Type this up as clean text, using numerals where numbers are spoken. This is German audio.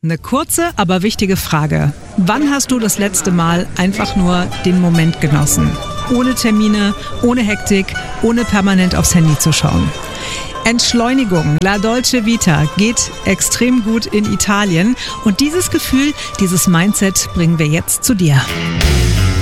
Eine kurze, aber wichtige Frage. Wann hast du das letzte Mal einfach nur den Moment genossen? Ohne Termine, ohne Hektik, ohne permanent aufs Handy zu schauen. Entschleunigung, La Dolce Vita, geht extrem gut in Italien. Und dieses Gefühl, dieses Mindset bringen wir jetzt zu dir.